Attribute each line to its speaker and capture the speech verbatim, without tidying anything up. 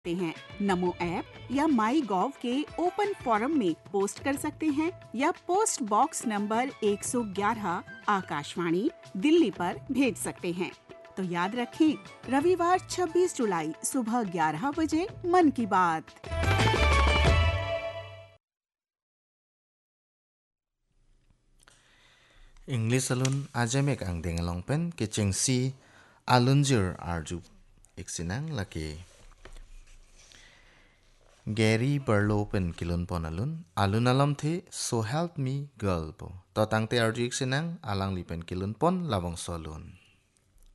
Speaker 1: सकते हैं। नमो ऐप या माई गॉव के ओपन फोरम में पोस्ट कर सकते हैं या पोस्ट बॉक्स नंबर एक सौ ग्यारह आकाशवाणी दिल्ली पर भेज सकते हैं। तो याद रखें, रविवार छब्बीस जुलाई सुबह ग्यारह बजे मन की बात।
Speaker 2: English alun ajamek ang dengalongpen ke chengsi alunjur arju iksinang laki Gary Barlow pen kilun pon alun alun alam the so help me girl po to tangte arju iksinang alang li pen kilun pon labong solun